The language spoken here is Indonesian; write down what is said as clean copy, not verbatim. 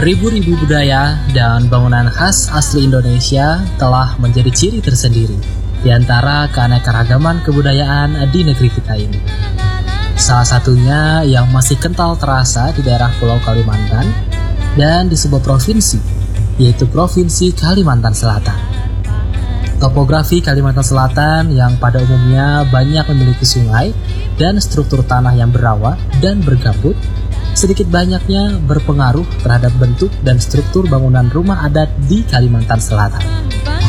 Beribu-ribu budaya dan bangunan khas asli Indonesia telah menjadi ciri tersendiri di antara keanekaragaman kebudayaan di negeri kita ini. Salah satunya yang masih kental terasa di daerah Pulau Kalimantan dan di sebuah provinsi, yaitu Provinsi Kalimantan Selatan. Topografi Kalimantan Selatan yang pada umumnya banyak memiliki sungai dan struktur tanah yang berawa dan bergambut, sedikit banyaknya berpengaruh terhadap bentuk dan struktur bangunan rumah adat di Kalimantan Selatan.